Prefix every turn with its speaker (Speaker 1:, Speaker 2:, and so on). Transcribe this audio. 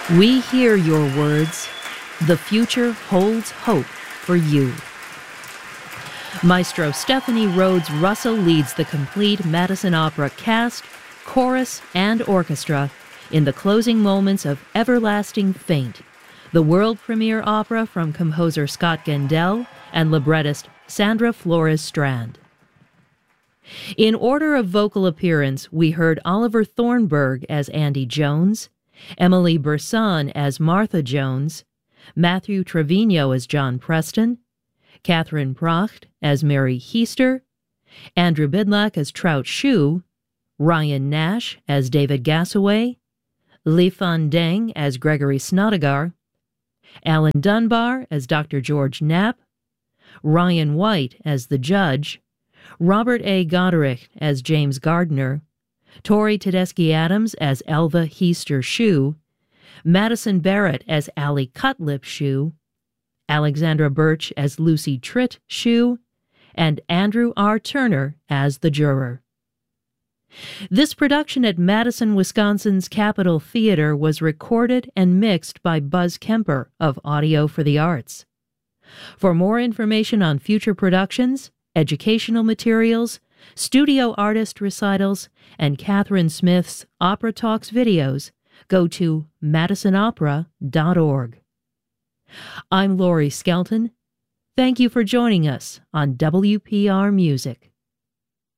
Speaker 1: We hear your words. The future holds hope for you. Maestro Stephanie Rhodes Russell leads the complete Madison Opera cast, chorus, and orchestra in the closing moments of Everlasting Faint, the world premiere opera from composer Scott Gendel and librettist Sandra Flores Strand. In order of vocal appearance, we heard Oliver Thornburg as Andy Jones, Emily Burson as Martha Jones, Matthew Trevino as John Preston, Catherine Pracht as Mary Heister, Andrew Bidlack as Trout Shue, Ryan Nash as David Gassaway, Li Fan Deng as Gregory Snodagar, Alan Dunbar as Dr. George Knapp, Ryan White as the judge, Robert A. Goderich as James Gardner, Tori Tedeschi Adams as Elva Heister Shue, Madison Barrett as Allie Cutlip Shue, Alexandra Birch as Lucy Tritt Shue, and Andrew R. Turner as the juror. This production at Madison, Wisconsin's Capitol Theater was recorded and mixed by Buzz Kemper of Audio for the Arts. For more information on future productions, educational materials, studio artist recitals, and Catherine Smith's Opera Talks videos, go to madisonopera.org. I'm Laurie Skelton. Thank you for joining us on WPR Music.